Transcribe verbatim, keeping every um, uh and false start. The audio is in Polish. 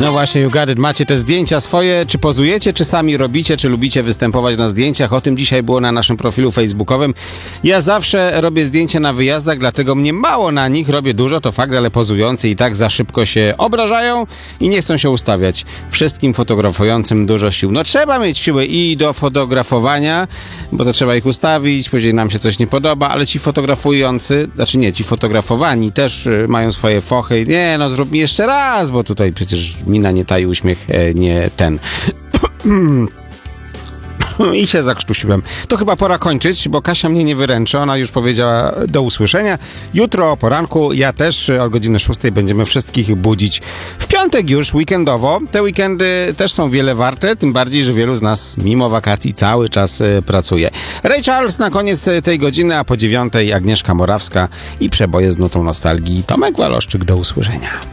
No właśnie, you got it. Macie te zdjęcia swoje, czy pozujecie, czy sami robicie, czy lubicie występować na zdjęciach? O tym dzisiaj było na naszym profilu facebookowym. Ja zawsze robię zdjęcia na wyjazdach, dlatego mnie mało na nich, robię dużo, to fakt, ale pozujący i tak za szybko się obrażają i nie chcą się ustawiać. Wszystkim fotografującym dużo sił. No trzeba mieć siłę i do fotografowania, bo to trzeba ich ustawić, później nam się coś nie podoba, ale ci fotografujący, znaczy nie, ci fotografowani też y, mają swoje fochy. Nie, no zrób mi jeszcze raz, bo tutaj przecież mina nie taji, uśmiech e, nie ten. I się zakrztusiłem. To chyba pora kończyć, bo Kasia mnie nie wyręczy. Ona już powiedziała do usłyszenia. Jutro o poranku, ja też o godzinie szóstej będziemy wszystkich budzić. W piątek już, weekendowo. Te weekendy też są wiele warte, tym bardziej, że wielu z nas mimo wakacji cały czas y, pracuje. Ray Charles na koniec tej godziny, a po dziewiątej Agnieszka Morawska i przeboje z nutą nostalgii. Tomek Waloszczyk, do usłyszenia.